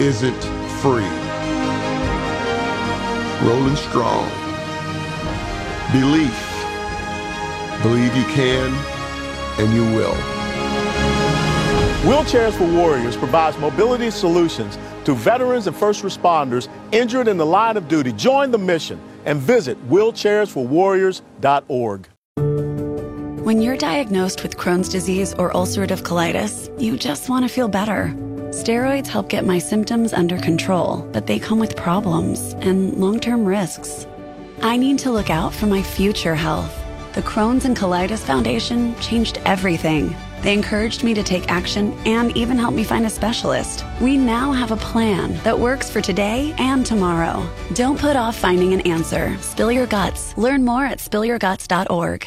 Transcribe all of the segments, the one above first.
isn't free. Rolling strong. Belief. Believe you can, and you will. Wheelchairs for Warriors provides mobility solutions to veterans and first responders injured in the line of duty. Join the mission and visit wheelchairsforwarriors.org. When you're diagnosed with Crohn's disease or ulcerative colitis, you just want to feel better. Steroids help get my symptoms under control, but they come with problems and long-term risks. I need to look out for my future health. The Crohn's and Colitis Foundation changed everything. They encouraged me to take action and even helped me find a specialist. We now have a plan that works for today and tomorrow. Don't put off finding an answer. Spill your guts. Learn more at spillyourguts.org.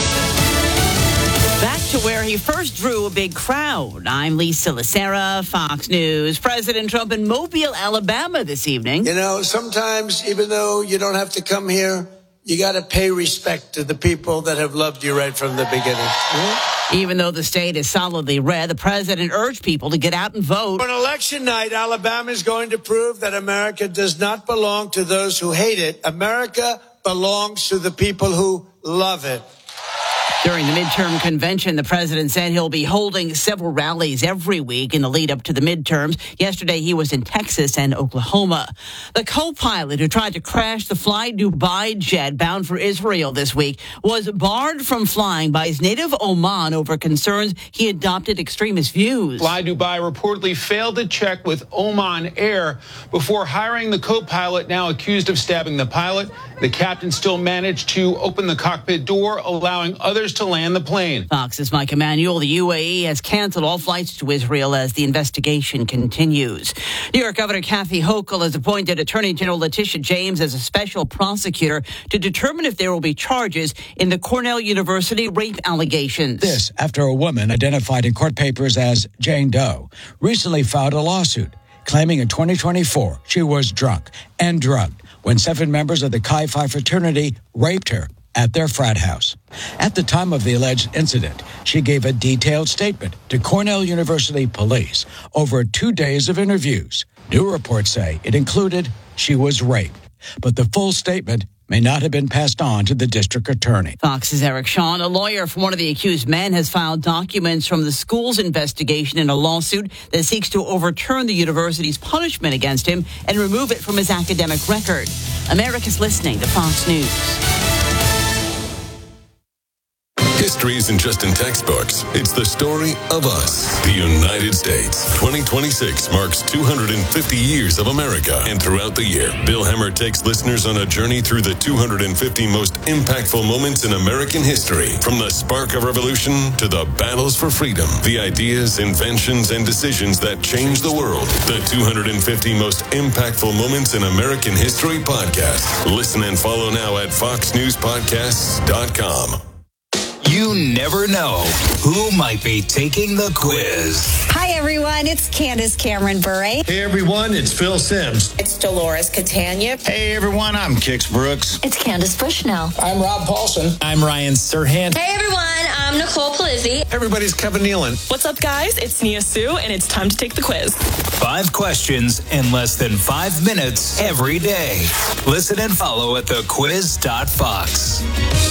Back to where he first drew a big crowd. I'm Lisa Lacera, Fox News. President Trump in Mobile, Alabama this evening. You know, sometimes even though you don't have to come here, you got to pay respect to the people that have loved you right from the beginning. Even though the state is solidly red, the president urged people to get out and vote. On election night, Alabama is going to prove that America does not belong to those who hate it. America belongs to the people who love it. During the midterm convention, the president said he'll be holding several rallies every week in the lead up to the midterms. Yesterday, he was in Texas and Oklahoma. The co-pilot who tried to crash the Fly Dubai jet bound for Israel this week was barred from flying by his native Oman over concerns he adopted extremist views. Fly Dubai reportedly failed to check with Oman Air before hiring the co-pilot, now accused of stabbing the pilot. The captain still managed to open the cockpit door, allowing others to land the plane. Fox's Mike Emanuel. The UAE has canceled all flights to Israel as the investigation continues. New York Governor Kathy Hochul has appointed Attorney General Letitia James as a special prosecutor to determine if there will be charges in the Cornell University rape allegations. This after a woman identified in court papers as Jane Doe recently filed a lawsuit claiming in 2024 she was drunk and drugged when 7 members of the Chi Phi fraternity raped her at their frat house. At the time of the alleged incident, she gave a detailed statement to Cornell University police over 2 days of interviews. New reports say it included she was raped, but the full statement may not have been passed on to the district attorney. Fox's Eric Shawn, a lawyer for one of the accused men, has filed documents from the school's investigation in a lawsuit that seeks to overturn the university's punishment against him and remove it from his academic record. America's listening to Fox News. History isn't just in textbooks. It's the story of us, the United States. 2026 marks 250 years of America. And throughout the year, Bill Hemmer takes listeners on a journey through the 250 most impactful moments in American history. From the spark of revolution to the battles for freedom, the ideas, inventions, and decisions that changed the world. The 250 most impactful moments in American history podcast. Listen and follow now at foxnewspodcasts.com. You never know who might be taking the quiz. Hi, everyone. It's Candace Cameron Bure. Hey, everyone. It's Phil Simms. It's Dolores Catania. Hey, everyone. I'm Kix Brooks. It's Candace Bushnell. I'm Rob Paulson. I'm Ryan Serhant. Hey, everyone. I'm Nicole Palizzi. Everybody's Kevin Nealon. What's up, guys? It's Nia Sue, and it's time to take the quiz. 5 questions in less than 5 minutes every day. Listen and follow at thequiz.fox.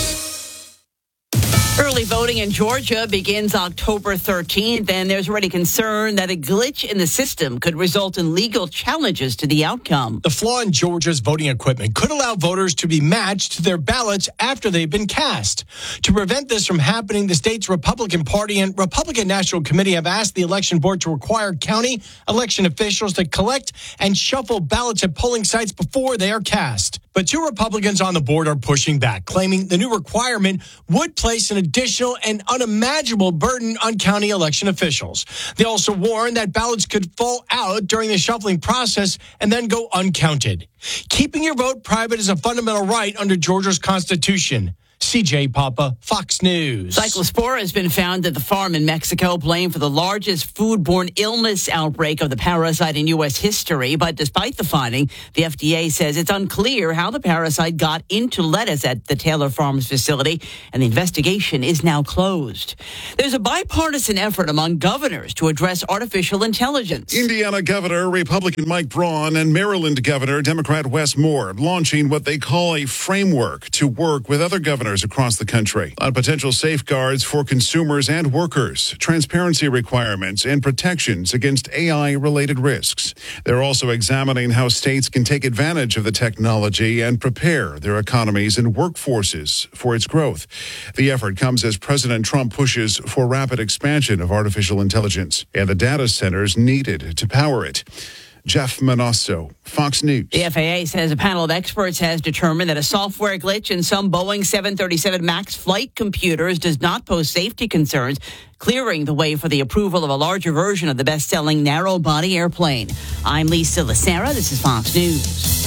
Early voting in Georgia begins October 13th, and there's already concern that a glitch in the system could result in legal challenges to the outcome. The flaw in Georgia's voting equipment could allow voters to be matched to their ballots after they've been cast. To prevent this from happening, the state's Republican Party and Republican National Committee have asked the election board to require county election officials to collect and shuffle ballots at polling sites before they are cast. But 2 Republicans on the board are pushing back, claiming the new requirement would place an additional and unimaginable burden on county election officials. They also warn that ballots could fall out during the shuffling process and then go uncounted. Keeping your vote private is a fundamental right under Georgia's Constitution. CJ Papa, Fox News. Cyclospora has been found at the farm in Mexico, blamed for the largest foodborne illness outbreak of the parasite in U.S. history. But despite the finding, the FDA says it's unclear how the parasite got into lettuce at the Taylor Farms facility, and the investigation is now closed. There's a bipartisan effort among governors to address artificial intelligence. Indiana Governor Republican Mike Braun and Maryland Governor Democrat Wes Moore launching what they call a framework to work with other governors across the country on potential safeguards for consumers and workers, transparency requirements, and protections against AI-related risks. They're also examining how states can take advantage of the technology and prepare their economies and workforces for its growth. The effort comes as President Trump pushes for rapid expansion of artificial intelligence and the data centers needed to power it. Jeff Manasso, Fox News. The FAA says a panel of experts has determined that a software glitch in some Boeing 737 MAX flight computers does not pose safety concerns, clearing the way for the approval of a larger version of the best-selling narrow-body airplane. I'm Lisa Lacera. This is Fox News.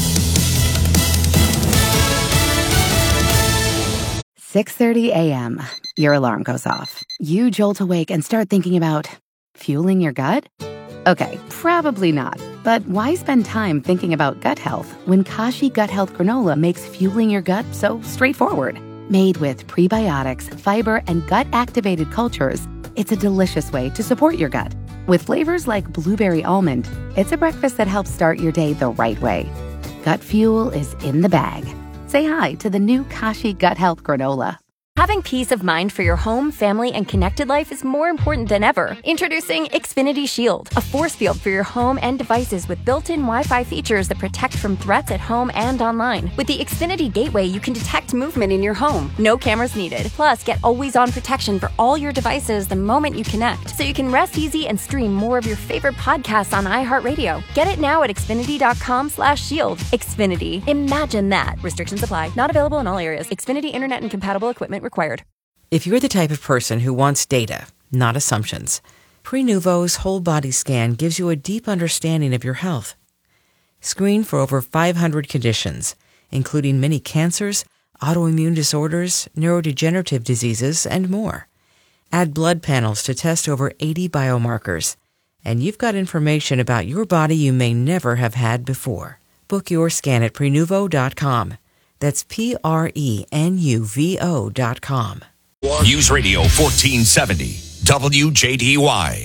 6:30 a.m. Your alarm goes off. You jolt awake and start thinking about fueling your gut? Okay, probably not. But why spend time thinking about gut health when Kashi Gut Health Granola makes fueling your gut so straightforward? Made with prebiotics, fiber, and gut-activated cultures, it's a delicious way to support your gut. With flavors like blueberry almond, it's a breakfast that helps start your day the right way. Gut fuel is in the bag. Say hi to the new Kashi Gut Health Granola. Having peace of mind for your home, family, and connected life is more important than ever. Introducing Xfinity Shield, a force field for your home and devices with built-in Wi-Fi features that protect from threats at home and online. With the Xfinity Gateway, you can detect movement in your home. No cameras needed. Plus, get always-on protection for all your devices the moment you connect, so you can rest easy and stream more of your favorite podcasts on iHeartRadio. Get it now at Xfinity.com/shield. Xfinity. Imagine that. Restrictions apply. Not available in all areas. Xfinity Internet and compatible equipment required. If you're the type of person who wants data, not assumptions, Prenuvo's whole body scan gives you a deep understanding of your health. Screen for over 500 conditions, including many cancers, autoimmune disorders, neurodegenerative diseases, and more. Add blood panels to test over 80 biomarkers, and you've got information about your body you may never have had before. Book your scan at Prenuvo.com. That's Prenuvo.com. News Radio 1470, WJDY.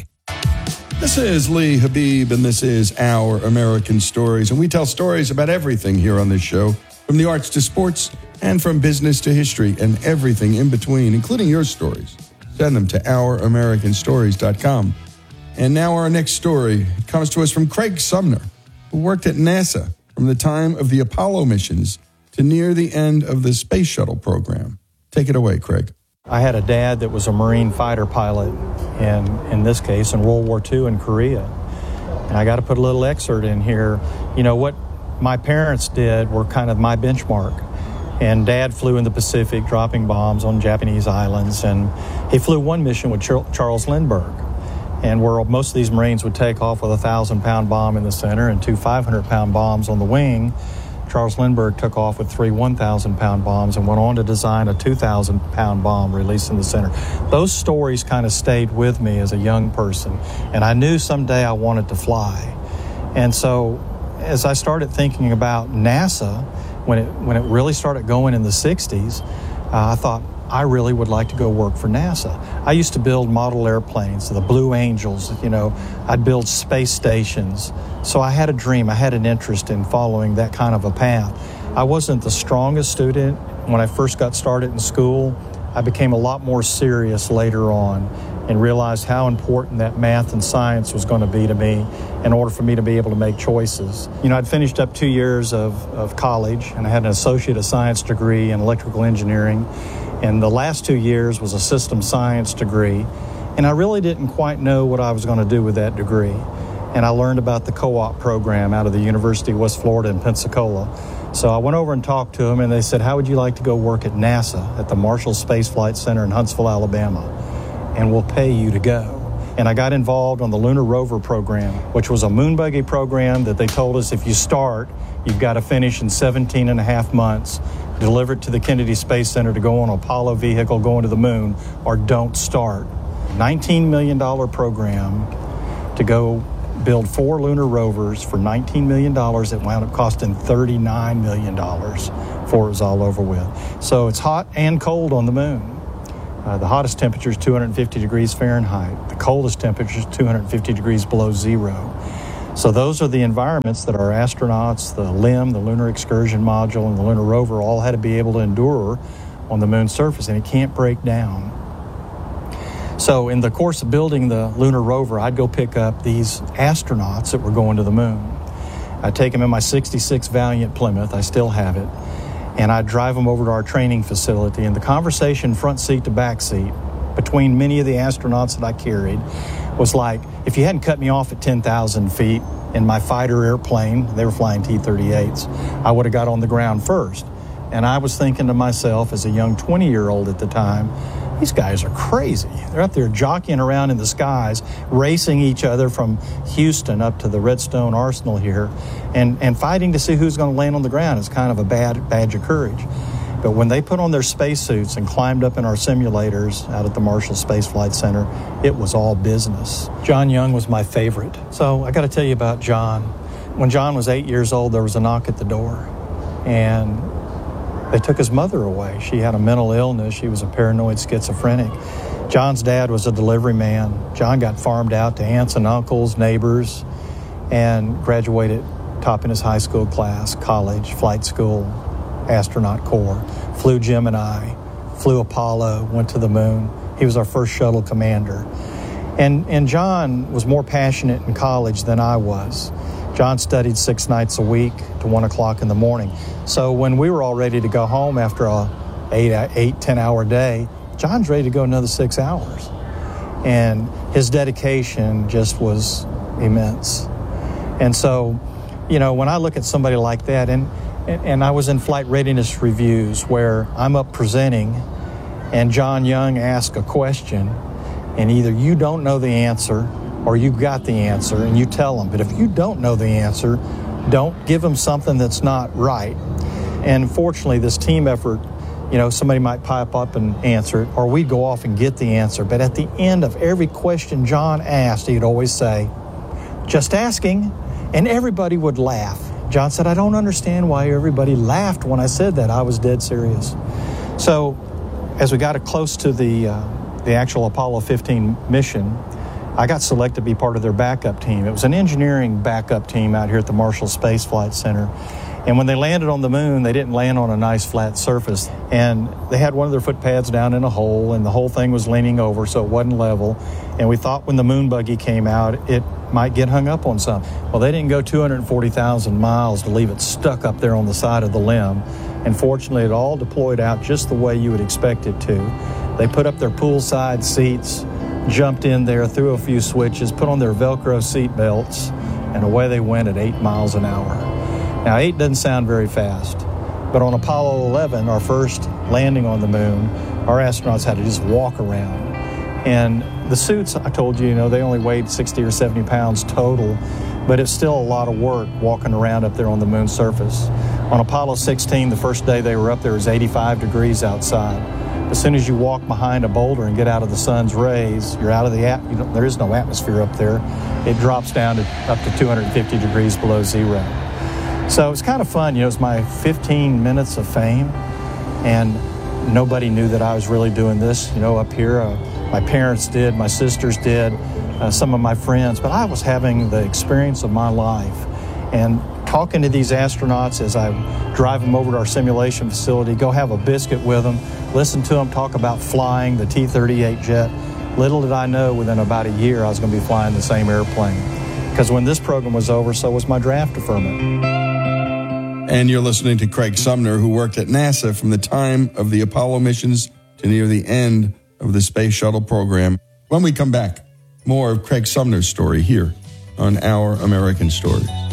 This is Lee Habib, and this is Our American Stories. And we tell stories about everything here on this show, from the arts to sports, and from business to history, and everything in between, including your stories. Send them to ouramericanstories.com. And now our next story comes to us from Craig Sumner, who worked at NASA from the time of the Apollo missions to near the end of the space shuttle program. Take it away, Craig. I had a dad that was a Marine fighter pilot, and in this case, in World War II in Korea. And I got to put a little excerpt in here. You know, what my parents did were kind of my benchmark. And Dad flew in the Pacific, dropping bombs on Japanese islands. And he flew one mission with Charles Lindbergh, and where most of these Marines would take off with a 1,000-pound bomb in the center and two 500-pound bombs on the wing, Charles Lindbergh took off with three 1,000-pound bombs and went on to design a 2,000-pound bomb released in the center. Those stories kind of stayed with me as a young person, and I knew someday I wanted to fly. And so as I started thinking about NASA, when it really started going in the 60s, I thought, I really would like to go work for NASA. I used to build model airplanes, the Blue Angels, you know, I'd build space stations. So I had a dream, I had an interest in following that kind of a path. I wasn't the strongest student when I first got started in school. I became a lot more serious later on and realized how important that math and science was going to be to me in order for me to be able to make choices. You know, I'd finished up 2 years of college, and I had an Associate of Science degree in electrical engineering. And the last 2 years was a system science degree. And I really didn't quite know what I was going to do with that degree. And I learned about the co-op program out of the University of West Florida in Pensacola. So I went over and talked to them, and they said, how would you like to go work at NASA at the Marshall Space Flight Center in Huntsville, Alabama? And we'll pay you to go. And I got involved on the Lunar Rover program, which was a moon buggy program that they told us if you start, you've got to finish in 17 and a half months. deliver it to the Kennedy Space Center to go on an Apollo vehicle going to the moon, or don't start. $19 million program to go build 4 lunar rovers for $19 million. It wound up costing $39 million before it was all over with. So it's hot and cold on the moon. The hottest temperature is 250 degrees Fahrenheit. The coldest temperature is 250 degrees below zero. So those are the environments that our astronauts, the LEM, the Lunar Excursion Module, and the Lunar Rover all had to be able to endure on the moon's surface, and it can't break down. So in the course of building the Lunar Rover, I'd go pick up these astronauts that were going to the moon. I'd take them in my 66 Valiant Plymouth, I still have it, and I'd drive them over to our training facility. And the conversation front seat to back seat between many of the astronauts that I carried was like, if you hadn't cut me off at 10,000 feet in my fighter airplane, they were flying T-38s, I would have got on the ground first. And I was thinking to myself as a young 20-year-old at the time, these guys are crazy. They're up there jockeying around in the skies, racing each other from Houston up to the Redstone Arsenal here, and fighting to see who's going to land on the ground. It's kind of a bad badge of courage. But when they put on their spacesuits and climbed up in our simulators out at the Marshall Space Flight Center, it was all business. John Young was my favorite. So I got to tell you about John. When John was 8 years old, there was a knock at the door, and they took his mother away. She had a mental illness. She was a paranoid schizophrenic. John's dad was a delivery man. John got farmed out to aunts and uncles, neighbors, and graduated top in his high school class, college, flight school, astronaut corps, flew Gemini, flew Apollo, went to the moon. He was our first shuttle commander. And John was more passionate in college than I was. John studied 6 nights a week to 1 o'clock in the morning. So when we were all ready to go home after a 10-hour day, John's ready to go another 6 hours. And his dedication just was immense. And so, you know, when I look at somebody like that, and I was in flight readiness reviews where I'm up presenting and John Young asks a question, and either you don't know the answer or you got the answer and you tell them. But if you don't know the answer, don't give them something that's not right. And fortunately, this team effort, you know, somebody might pipe up and answer it, or we'd go off and get the answer. But at the end of every question John asked, he'd always say, "Just asking," and everybody would laugh. John said, "I don't understand why everybody laughed when I said that. I was dead serious." So as we got close to the actual Apollo 15 mission, I got selected to be part of their backup team. It was an engineering backup team out here at the Marshall Space Flight Center. And when they landed on the moon, they didn't land on a nice flat surface. And they had one of their foot pads down in a hole, and the whole thing was leaning over, so it wasn't level. And we thought when the moon buggy came out, it might get hung up on something. Well, they didn't go 240,000 miles to leave it stuck up there on the side of the limb. And fortunately, it all deployed out just the way you would expect it to. They put up their poolside seats, jumped in there, threw a few switches, put on their Velcro seat belts, and away they went at 8 miles an hour. Now, 8 doesn't sound very fast, but on Apollo 11, our first landing on the moon, our astronauts had to just walk around. And the suits, I told you, they only weighed 60 or 70 pounds total, but it's still a lot of work walking around up there on the moon's surface. On Apollo 16, the first day they were up there, it was 85 degrees outside. As soon as you walk behind a boulder and get out of the sun's rays, you're out of the there is no atmosphere up there. It drops down to up to 250 degrees below zero. So it's kind of fun. It was my 15 minutes of fame, and nobody knew that I was really doing this, up here. My parents did, my sisters did, some of my friends, but I was having the experience of my life. And talking to these astronauts as I drive them over to our simulation facility, go have a biscuit with them, listen to them talk about flying the T-38 jet. Little did I know within about a year I was going to be flying the same airplane. Because when this program was over, so was my draft deferment. And you're listening to Craig Sumner, who worked at NASA from the time of the Apollo missions to near the end of the Space Shuttle program. When we come back, more of Craig Sumner's story here on Our American Stories.